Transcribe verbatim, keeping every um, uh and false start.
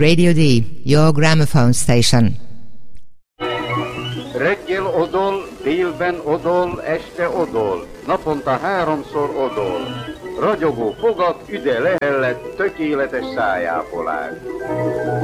Radio D, your gramophone station. Reggel odol, délben odol, este odol, naponta háromszor odol. Ragyogó fogat, üde lehellet, tökéletes szájápolás.